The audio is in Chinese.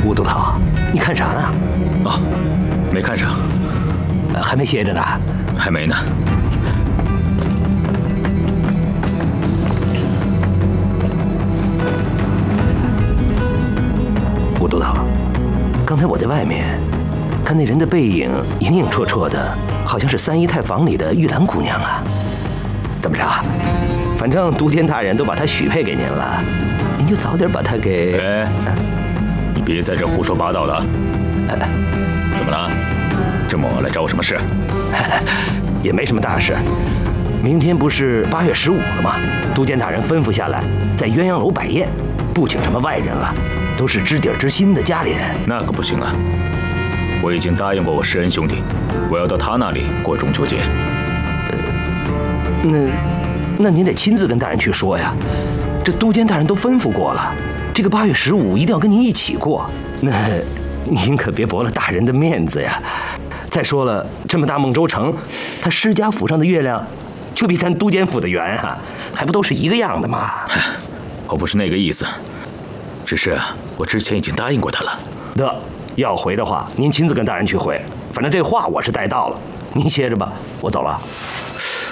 吴督头，你看啥呢？ 哦，没看啥。 还没歇着呢？ 还没呢。 吴督头，刚才我在外面看那人的背影影影绰绰的，好像是三姨太房里的玉兰姑娘啊。怎么着？反正都监大人都把她许配给您了，您就早点把她给…… 哎，你别在这胡说八道了。怎么了？这么晚来找我什么事？ 也没什么大事。明天不是8月15了吗？都监大人吩咐下来，在鸳鸯楼摆宴，不请什么外人了，都是知底儿知心的家里人。 那可不行啊！我已经答应过我施恩兄弟，我要到他那里过中秋节。 那您得亲自跟大人去说呀。这都监大人都吩咐过了，这个8月15一定要跟您一起过。那您可别驳了大人的面子呀。再说了，这么大孟州城，他施家府上的月亮就比咱都监府的圆啊，还不都是一个样的吗？ 我不是那个意思，只是我之前已经答应过他了。 得，要回的话，您亲自跟大人去回。反正这话我是带到了，您歇着吧，我走了。